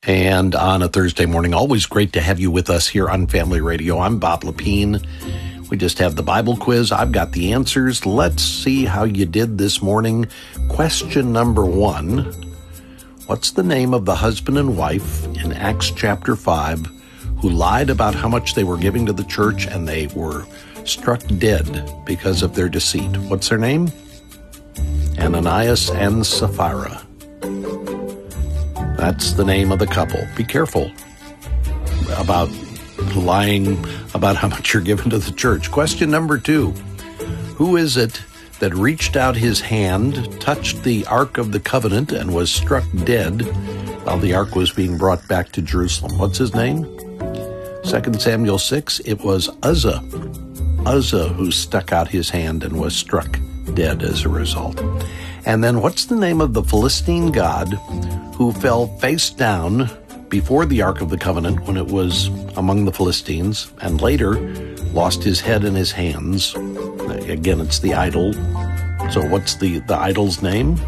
And on a Thursday morning, always great to have you with us here on Family Radio. I'm Bob Lepine. We just have the Bible quiz. I've got the answers. Let's see how you did this morning. Question number 1. What's the name of the husband and wife in Acts chapter 5 who lied about how much they were giving to the church and they were struck dead because of their deceit? What's their name? Ananias and Sapphira. That's the name of the couple. Be careful about lying about how much you're giving to the church. Question number 2. Who is it that reached out his hand, touched the Ark of the Covenant, and was struck dead while the Ark was being brought back to Jerusalem? What's his name? 2 Samuel 6, it was Uzzah. Uzzah who stuck out his hand and was struck dead as a result. And then what's the name of the Philistine god who fell face down before the Ark of the Covenant when it was among the Philistines and later lost his head and his hands? Again, it's the idol. So what's the idol's name?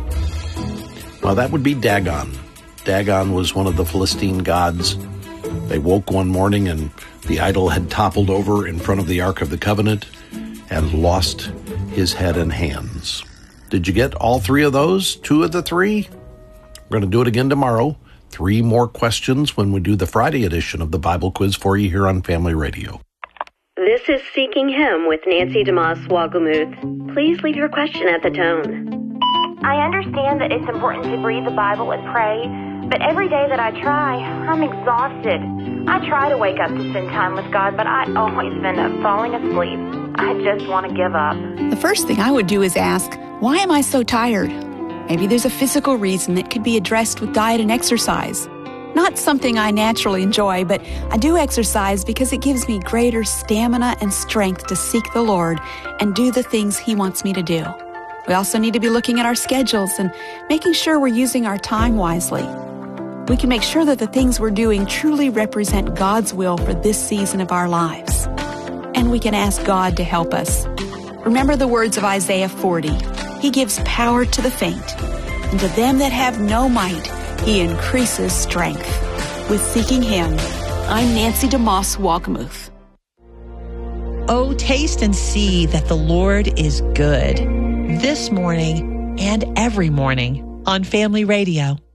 Well, that would be Dagon. Dagon was one of the Philistine gods. They woke one morning and the idol had toppled over in front of the Ark of the Covenant and lost his head and hands. Did you get all 3 of those? 2 of the 3? We're going to do it again tomorrow. 3 more questions when we do the Friday edition of the Bible quiz for you here on Family Radio. This is Seeking Him with Nancy DeMoss Wagglemuth. Please leave your question at the tone. I understand that it's important to read the Bible and pray, but every day that I try, I'm exhausted. I try to wake up to spend time with God, but I always end up falling asleep. I just want to give up. The first thing I would do is ask, why am I so tired? Maybe there's a physical reason that could be addressed with diet and exercise. Not something I naturally enjoy, but I do exercise because it gives me greater stamina and strength to seek the Lord and do the things He wants me to do. We also need to be looking at our schedules and making sure we're using our time wisely. We can make sure that the things we're doing truly represent God's will for this season of our lives. And we can ask God to help us. Remember the words of Isaiah 40. He gives power to the faint, and to them that have no might, He increases strength. With Seeking Him, I'm Nancy DeMoss Wagglemuth. Oh, taste and see that the Lord is good. This morning and every morning on Family Radio.